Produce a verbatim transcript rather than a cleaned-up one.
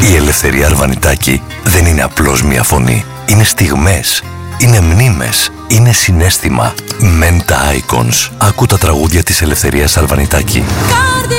Η Ελευθερία Αρβανιτάκη δεν είναι απλώς μια φωνή. Είναι στιγμές, είναι μνήμες, είναι συναίσθημα. Menta Icons. Ακού τα τραγούδια της Ελευθερίας Αρβανιτάκη.